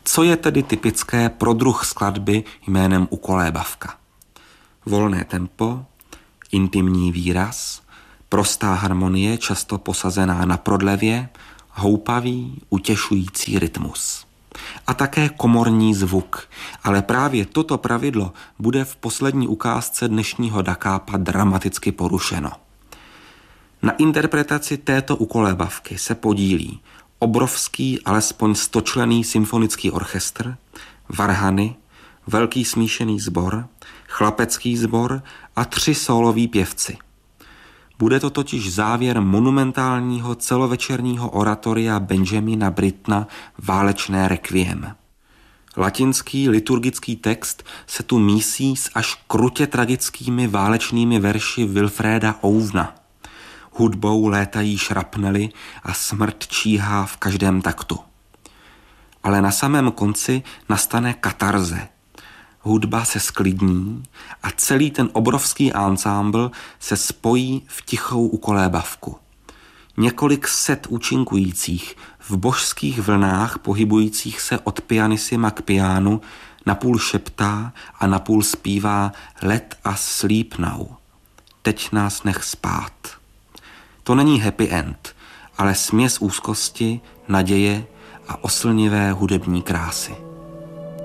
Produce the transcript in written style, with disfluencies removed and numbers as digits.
Co je tedy typické pro druh skladby jménem Ukolébavka? Volné tempo, intimní výraz, prostá harmonie, často posazená na prodlevě, houpavý, utěšující rytmus. A také komorní zvuk, ale právě toto pravidlo bude v poslední ukázce dnešního Da Capa dramaticky porušeno. Na interpretaci této ukolébavky se podílí obrovský, alespoň 100členný symfonický orchestr, varhany, velký smíšený sbor, chlapecký sbor a 3 sóloví pěvci. Bude to totiž závěr monumentálního celovečerního oratoria Benjamina Brittona Válečné requiem. Latinský liturgický text se tu mísí s až krutě tragickými válečnými verši Wilfréda Ouvna. Hudbou létají šrapnely a smrt číhá v každém taktu. Ale na samém konci nastane katarze. Hudba se sklidní a celý ten obrovský ansámbl se spojí v tichou ukolébavku. Několik set účinkujících v božských vlnách pohybujících se od pianissima k pianu napůl šeptá a napůl zpívá Let us sleep now. Teď nás nech spát. To není happy end, ale směs úzkosti, naděje a oslnivé hudební krásy.